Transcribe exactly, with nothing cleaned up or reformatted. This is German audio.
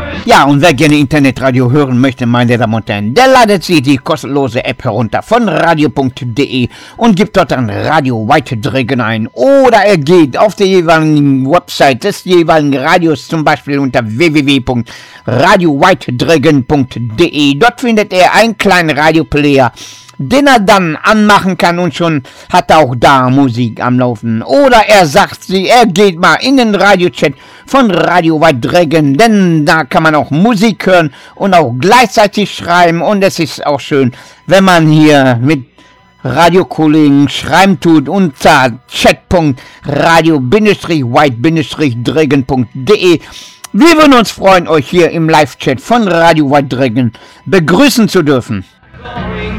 Ja, und wer gerne Internetradio hören möchte, meine Damen und Herren, der ladet sich die kostenlose App herunter von radio punkt de und gibt dort dann Radio White Dragon ein. Oder er geht auf die jeweiligen Website des jeweiligen Radios, zum Beispiel unter w w w punkt radio white dragon punkt de. Dort findet er einen kleinen Radioplayer, den er dann anmachen kann, und schon hat er auch da Musik am Laufen. Oder er sagt sie, er geht mal in den Radiochat von Radio White Dragon, denn da kann man auch Musik hören und auch gleichzeitig schreiben, und es ist auch schön, wenn man hier mit Radiokollegen schreiben tut unter chat punkt radio white dragon punkt de. Wir würden uns freuen, euch hier im Live-Chat von Radio White Dragon begrüßen zu dürfen.